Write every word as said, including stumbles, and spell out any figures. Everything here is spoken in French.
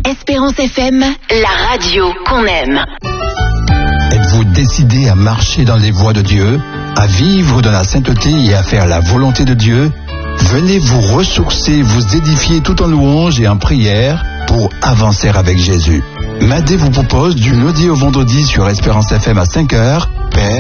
Espérance F M, la radio qu'on aime. Êtes-vous décidé à marcher dans les voies de Dieu, à vivre dans la sainteté et à faire la volonté de Dieu? Venez vous ressourcer, vous édifier tout en louange et en prière pour avancer avec Jésus. Madé vous propose du lundi au vendredi sur Espérance F M à cinq heures. Père